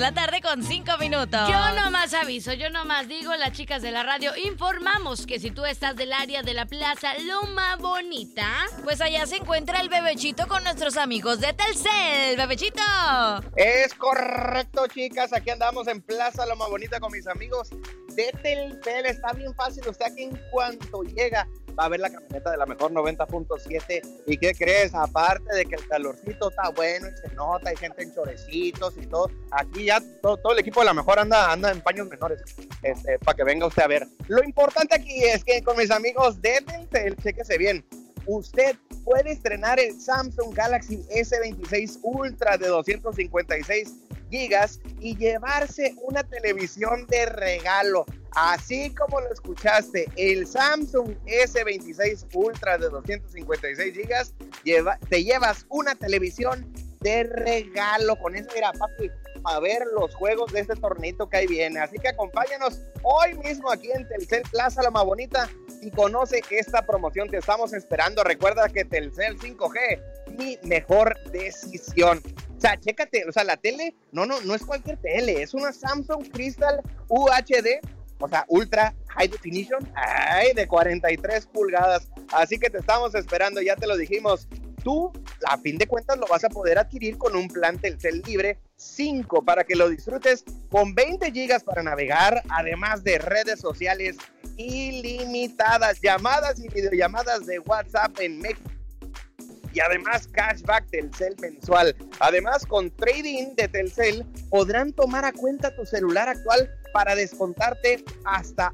la tarde con 5 minutos. Yo nomás aviso, yo nomás digo, las chicas de la radio, informamos que si tú estás del área de la Plaza Loma Bonita, Pues allá se encuentra el Bebechito con nuestros amigos de Telcel. ¡Bebechito! Es correcto, chicas. Aquí andamos en Plaza Loma Bonita con mis amigos de Telcel. Está bien fácil. Usted aquí en cuanto llega va a ver la camioneta de la mejor 90.7. ¿Y qué crees? Aparte de que el calorcito está bueno y se nota, hay gente en chorecitos y todo. Aquí ya todo el equipo de la mejor anda en paños menores. Para que venga usted a ver. Lo importante aquí es que con mis amigos de Telcel, chéquese bien. Usted puede estrenar el Samsung Galaxy S26 Ultra de 256 gigas y llevarse una televisión de regalo. Así como lo escuchaste, el Samsung S26 Ultra de 256 gigas, te llevas una televisión de regalo. Con eso, mira, papi, a ver los juegos de este torneito que ahí viene. Así que acompáñanos hoy mismo aquí en Telcel Plaza Loma Bonita y conoce esta promoción. Te estamos esperando. Recuerda que Telcel 5G, mi mejor decisión. O sea, chécate, o sea, la tele, no es cualquier tele, es una Samsung Crystal UHD, o sea, Ultra High Definition, de 43 pulgadas. Así que te estamos esperando, ya te lo dijimos. Tú, a fin de cuentas, lo vas a poder adquirir con un plan Telcel Libre 5 para que lo disfrutes con 20 gigas para navegar, además de redes sociales ilimitadas, llamadas y videollamadas de WhatsApp en México. Y además cashback Telcel mensual. Además, con trading de Telcel podrán tomar a cuenta tu celular actual para descontarte hasta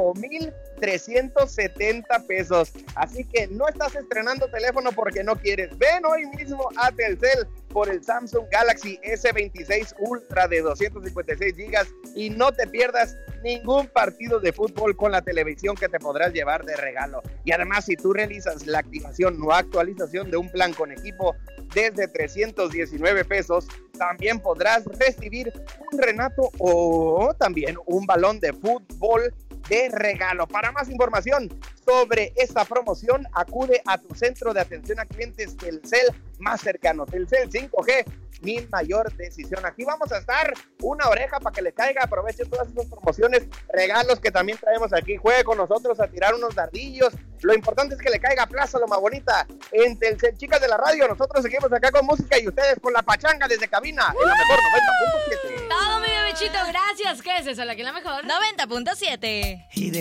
8,370 pesos. Así que no estás estrenando teléfono porque no quieres. Ven hoy mismo a Telcel por el Samsung Galaxy S26 Ultra de 256 gigas y no te pierdas ningún partido de fútbol con la televisión que te podrás llevar de regalo. Y además, si tú realizas la activación o actualización de un plan con equipo desde 319 pesos, también podrás recibir un Renato o también un balón de fútbol de regalo. Para más información sobre esta promoción, acude a tu centro de atención a clientes Telcel más cercano. Telcel 5G, mi mayor decisión. Aquí vamos a estar una oreja para que le caiga. Aproveche todas esas promociones, regalos que también traemos aquí. Juegue con nosotros a tirar unos dardillos. Lo importante es que le caiga a Plaza Loma Bonita en Telcel. Chicas de la radio, nosotros seguimos acá con música y ustedes con la pachanga desde cabina en la mejor 90.7. todo mi Bebechito, gracias. ¿Qué es eso? ¿La que es la mejor? 90.7.